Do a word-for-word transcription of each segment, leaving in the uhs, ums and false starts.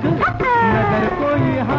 नगर कोई हाँ।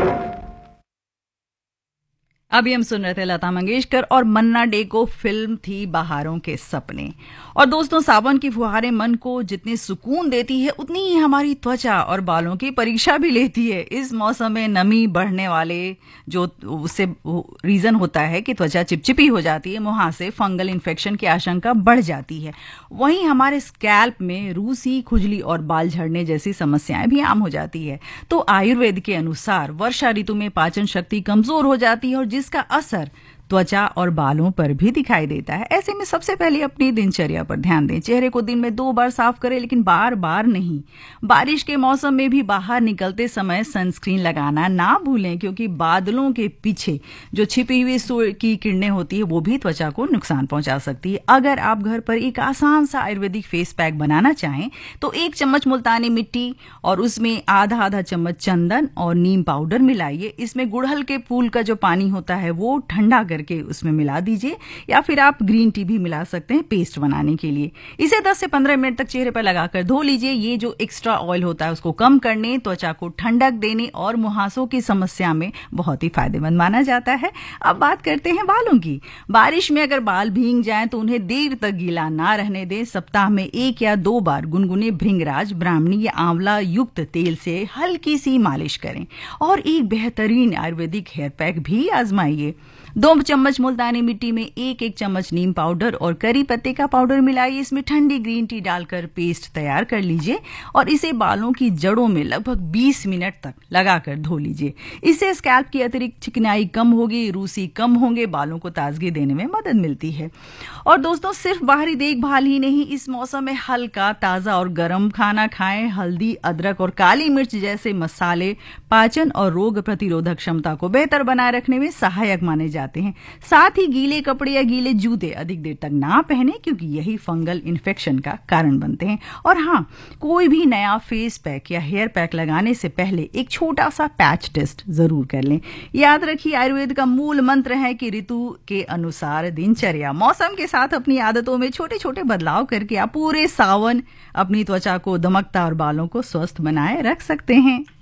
अभी हम सुन रहे थे लता मंगेशकर और मन्ना डे को फिल्म थी बहारों के सपने। और दोस्तों, सावन की फुहारें मन को जितने सुकून देती है उतनी ही हमारी त्वचा और बालों की परीक्षा भी लेती है। इस मौसम में नमी बढ़ने वाले जो उससे रीजन होता है कि त्वचा चिपचिपी हो जाती है, मुहासे, फंगल इन्फेक्शन की आशंका बढ़ जाती है। वहीं हमारे स्कैल्प में रूसी, खुजली और बाल झड़ने जैसी समस्याएं भी आम हो जाती है। तो आयुर्वेद के अनुसार वर्षा ऋतु में पाचन शक्ति कमजोर हो जाती है और जिसका असर त्वचा और बालों पर भी दिखाई देता है। ऐसे में सबसे पहले अपनी दिनचर्या पर ध्यान दें। चेहरे को दिन में दो बार साफ करें, लेकिन बार बार नहीं। बारिश के मौसम में भी बाहर निकलते समय सनस्क्रीन लगाना ना भूलें, क्योंकि बादलों के पीछे जो छिपी हुई सूर्य की किरणें होती है वो भी त्वचा को नुकसान पहुंचा सकती है। अगर आप घर पर एक आसान सा आयुर्वेदिक फेस पैक बनाना चाहें तो एक चम्मच मुल्तानी मिट्टी और उसमें आधा आधा चम्मच चंदन और नीम पाउडर मिलाइए। इसमें गुड़हल के फूल का जो पानी होता है वो ठंडा करके उसमें मिला दीजिए, या फिर आप ग्रीन टी भी मिला सकते हैं पेस्ट बनाने के लिए। इसे दस से पंद्रह मिनट तक चेहरे पर लगाकर धो लीजिए। ये जो एक्स्ट्रा ऑयल होता है उसको कम करने, त्वचा को ठंडक देने और मुहासों की समस्या में बहुत ही फायदेमंद माना जाता है। अब बात करते हैं बालों की। बारिश में अगर बाल भीग जाएं तो उन्हें देर तक गीला ना रहने दें। सप्ताह में एक या दो बार गुनगुने भृंगराज, ब्राह्मणी या आंवला युक्त तेल से हल्की सी मालिश करें और एक बेहतरीन आयुर्वेदिक हेयर पैक भी आजमाइए। दो चम्मच मुल्तानी मिट्टी में एक एक चम्मच नीम पाउडर और करी पत्ते का पाउडर मिलाइए। इसमें ठंडी ग्रीन टी डालकर पेस्ट तैयार कर लीजिए और इसे बालों की जड़ों में लगभग बीस मिनट तक लगाकर धो लीजिए। इससे स्कैल्प की अतिरिक्त चिकनाई कम होगी, रूसी कम होंगे, बालों को ताजगी देने में मदद मिलती है। और दोस्तों, सिर्फ बाहरी देखभाल ही नहीं, इस मौसम में हल्का, ताजा और गर्म खाना खाएं। हल्दी, अदरक और काली मिर्च जैसे मसाले पाचन और रोग प्रतिरोधक क्षमता को बेहतर बनाए रखने में सहायक माने जाते हैं। साथ ही गीले कपड़े या गीले जूते अधिक देर तक ना पहने, क्योंकि यही फंगल इन्फेक्शन का कारण बनते हैं। और हाँ, कोई भी नया फेस पैक या हेयर पैक लगाने से पहले एक छोटा सा पैच टेस्ट जरूर कर लें। याद रखिए, आयुर्वेद का मूल मंत्र है कि ऋतु के अनुसार दिनचर्या। मौसम के साथ अपनी आदतों में छोटे छोटे बदलाव करके आप पूरे सावन अपनी त्वचा को दमकता और बालों को स्वस्थ बनाए रख सकते हैं।